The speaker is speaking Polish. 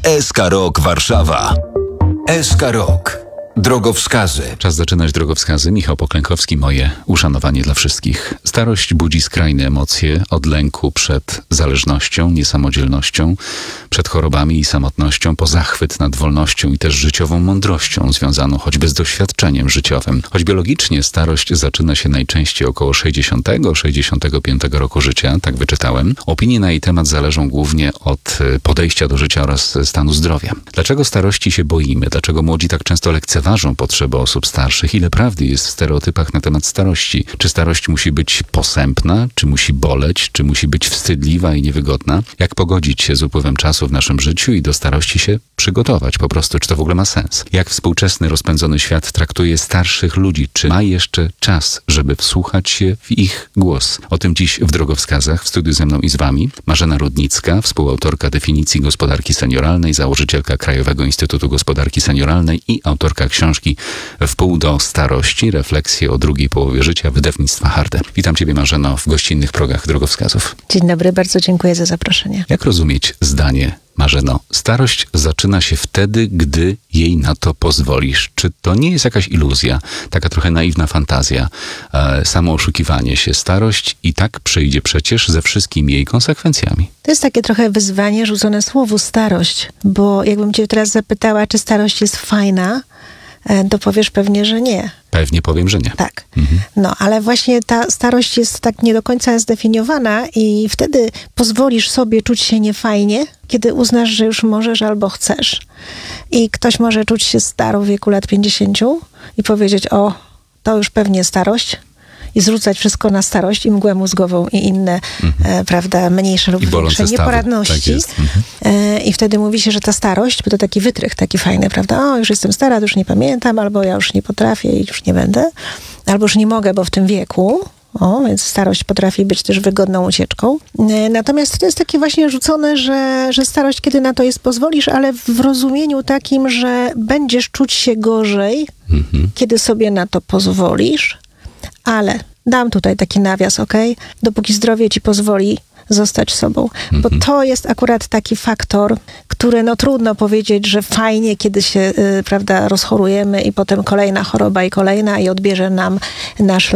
SK Rok Warszawa. SK Rok. Drogowskazy. Czas zaczynać drogowskazy. Michał Poklękowski, moje uszanowanie dla wszystkich. Starość budzi skrajne emocje, od lęku przed zależnością, niesamodzielnością, przed chorobami i samotnością, po zachwyt nad wolnością i też życiową mądrością związaną choćby z doświadczeniem życiowym. Choć biologicznie starość zaczyna się najczęściej około 60-65 roku życia, tak wyczytałem. Opinie na jej temat zależą głównie od podejścia do życia oraz stanu zdrowia. Dlaczego starości się boimy? Dlaczego młodzi tak często lekceważą potrzeby osób starszych? Ile prawdy jest w stereotypach na temat starości? Czy starość musi być posępna? Czy musi boleć? Czy musi być wstydliwa i niewygodna? Jak pogodzić się z upływem czasu w naszym życiu i do starości się przygotować po prostu? Czy to w ogóle ma sens? Jak współczesny, rozpędzony świat traktuje starszych ludzi? Czy ma jeszcze czas, żeby wsłuchać się w ich głos? O tym dziś w Drogowskazach. W studiu ze mną i z wami Marzena Rudnicka, współautorka definicji gospodarki senioralnej, założycielka Krajowego Instytutu Gospodarki Senioralnej i autorka książki Wpół do starości. Refleksje o drugiej połowie życia, wydawnictwa Harde. Witam Ciebie, Marzeno, w gościnnych progach Drogowskazów. Dzień dobry, bardzo dziękuję za zaproszenie. Jak rozumieć zdanie, Marzeno? Starość zaczyna się wtedy, gdy jej na to pozwolisz. Czy to nie jest jakaś iluzja? Taka trochę naiwna fantazja, samo oszukiwanie się. Starość i tak przyjdzie przecież ze wszystkimi jej konsekwencjami. To jest takie trochę wyzwanie rzucone słowu starość, bo jakbym cię teraz zapytała, czy starość jest fajna, to powiesz pewnie, że nie. Pewnie powiem, że nie. Tak. No, ale właśnie ta starość jest tak nie do końca zdefiniowana i wtedy pozwolisz sobie czuć się niefajnie, kiedy uznasz, że już możesz albo chcesz. I ktoś może czuć się staro w wieku lat 50 i powiedzieć, o, to już pewnie starość. I zrzucać wszystko na starość i mgłę mózgową i inne, prawda, mniejsze lub większe nieporadności. Tak I wtedy mówi się, że ta starość, bo to taki wytrych, taki fajny, prawda, o, już jestem stara, to już nie pamiętam, albo ja już nie potrafię i już nie będę, albo już nie mogę, bo w tym wieku. O, więc starość potrafi być też wygodną ucieczką. Natomiast to jest takie właśnie rzucone, że starość, kiedy na to jest, pozwolisz, ale w rozumieniu takim, że będziesz czuć się gorzej, kiedy sobie na to pozwolisz. Ale dam tutaj taki nawias, dopóki zdrowie ci pozwoli zostać sobą. Bo to jest akurat taki faktor, który trudno powiedzieć, że fajnie, kiedy się, prawda, rozchorujemy i potem kolejna choroba i kolejna i odbierze nam nasz